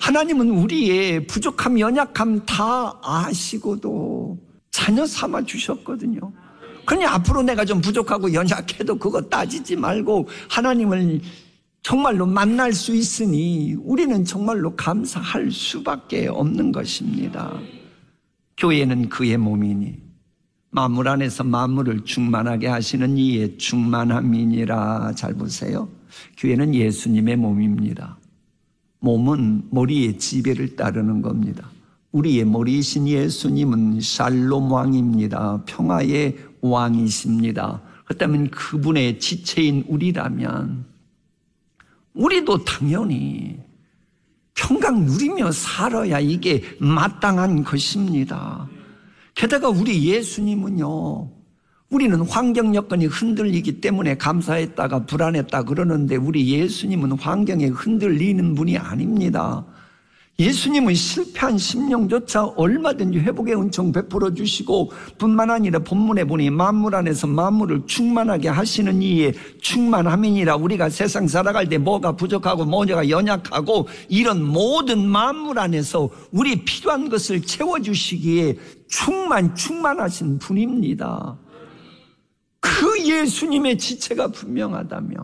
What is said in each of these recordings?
하나님은 우리의 부족함, 연약함 다 아시고도 자녀 삼아 주셨거든요. 그러니 앞으로 내가 좀 부족하고 연약해도 그거 따지지 말고 하나님을 정말로 만날 수 있으니 우리는 정말로 감사할 수밖에 없는 것입니다. 교회는 그의 몸이니 만물 안에서 만물을 충만하게 하시는 이의 충만함이니라. 잘 보세요. 교회는 예수님의 몸입니다. 몸은 머리의 지배를 따르는 겁니다. 우리의 머리이신 예수님은 샬롬 왕입니다. 평화의 왕이십니다. 그렇다면 그분의 지체인 우리라면 우리도 당연히 평강 누리며 살아야 이게 마땅한 것입니다. 게다가 우리 예수님은요, 우리는 환경 여건이 흔들리기 때문에 감사했다가 불안했다 그러는데 우리 예수님은 환경에 흔들리는 분이 아닙니다. 예수님은 실패한 심령조차 얼마든지 회복의 은총 베풀어 주시고 뿐만 아니라 본문에 보니 만물 안에서 만물을 충만하게 하시는 이의 충만함이니라. 우리가 세상 살아갈 때 뭐가 부족하고 뭐가 연약하고 이런 모든 만물 안에서 우리 필요한 것을 채워주시기에 충만하신 분입니다. 그 예수님의 지체가 분명하다면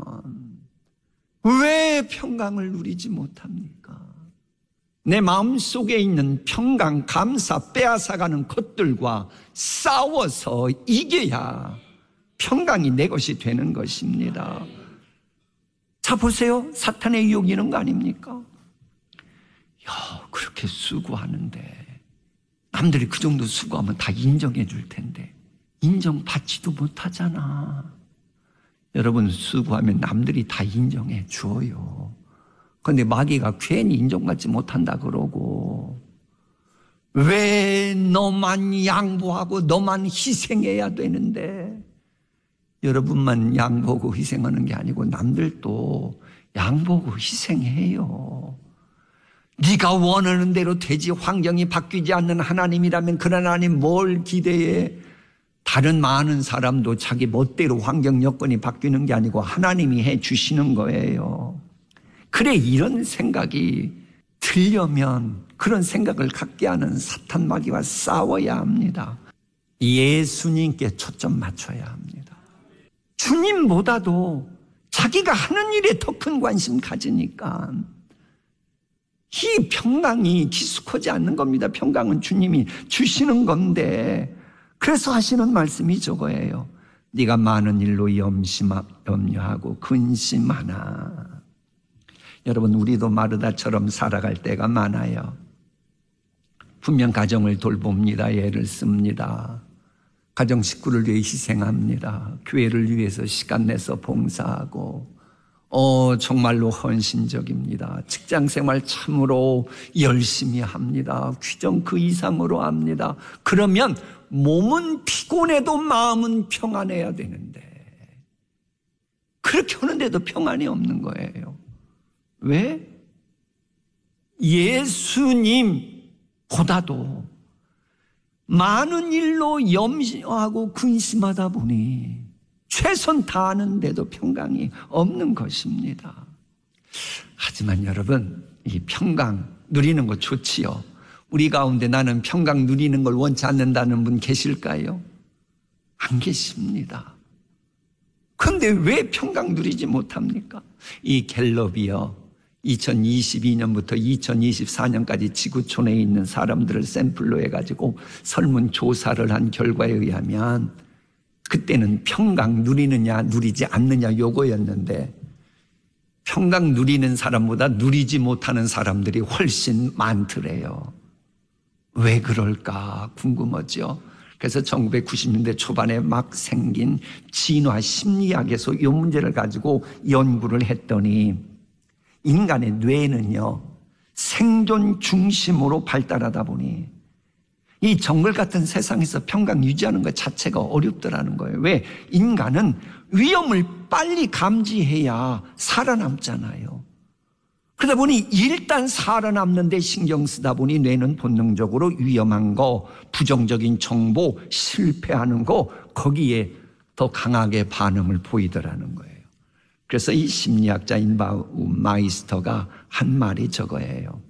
왜 평강을 누리지 못합니까? 내 마음속에 있는 평강, 감사, 빼앗아가는 것들과 싸워서 이겨야 평강이 내 것이 되는 것입니다. 자, 보세요. 사탄의 유혹이 이런 거 아닙니까? 그렇게 수고하는데 남들이 그 정도 수고하면 다 인정해 줄 텐데 인정받지도 못하잖아. 여러분, 수고하면 남들이 다 인정해 줘요. 그런데 마귀가 괜히 인정받지 못한다 그러고, 왜 너만 양보하고 너만 희생해야 되는데, 여러분만 양보하고 희생하는 게 아니고 남들도 양보하고 희생해요. 네가 원하는 대로 되지, 환경이 바뀌지 않는 하나님이라면 그 하나님 뭘 기대해? 다른 많은 사람도 자기 멋대로 환경 여건이 바뀌는 게 아니고 하나님이 해 주시는 거예요. 그래, 이런 생각이 들려면 그런 생각을 갖게 하는 사탄 마귀와 싸워야 합니다. 예수님께 초점 맞춰야 합니다. 주님보다도 자기가 하는 일에 더 큰 관심 가지니까 이 평강이 기숙하지 않는 겁니다. 평강은 주님이 주시는 건데, 그래서 하시는 말씀이 저거예요. 네가 많은 일로 염려하고 근심하나. 여러분, 우리도 마르다처럼 살아갈 때가 많아요. 분명 가정을 돌봅니다. 애를 씁니다. 가정 식구를 위해 희생합니다. 교회를 위해서 시간 내서 봉사하고, 정말로 헌신적입니다. 직장생활 참으로 열심히 합니다. 규정 그 이상으로 합니다. 그러면 몸은 피곤해도 마음은 평안해야 되는데 그렇게 하는데도 평안이 없는 거예요. 왜? 예수님보다도 많은 일로 염려하고 근심하다 보니 최선 다하는데도 평강이 없는 것입니다. 하지만 여러분, 이 평강 누리는 거 좋지요. 우리 가운데 나는 평강 누리는 걸 원치 않는다는 분 계실까요? 안 계십니다. 그런데 왜 평강 누리지 못합니까? 이 갤럽이요, 2022년부터 2024년까지 지구촌에 있는 사람들을 샘플로 해가지고 설문조사를 한 결과에 의하면 그때는 평강 누리느냐 누리지 않느냐 요거였는데, 평강 누리는 사람보다 누리지 못하는 사람들이 훨씬 많더래요. 왜 그럴까 궁금하죠. 그래서 1990년대 초반에 막 생긴 진화 심리학에서 이 문제를 가지고 연구를 했더니 인간의 뇌는요, 생존 중심으로 발달하다 보니 이 정글 같은 세상에서 평강 유지하는 것 자체가 어렵더라는 거예요. 왜? 인간은 위험을 빨리 감지해야 살아남잖아요. 그러다 보니 일단 살아남는 데 신경 쓰다 보니 뇌는 본능적으로 위험한 거, 부정적인 정보, 실패하는 거, 거기에 더 강하게 반응을 보이더라는 거예요. 그래서 이 심리학자인 마이스터가 한 말이 저거예요.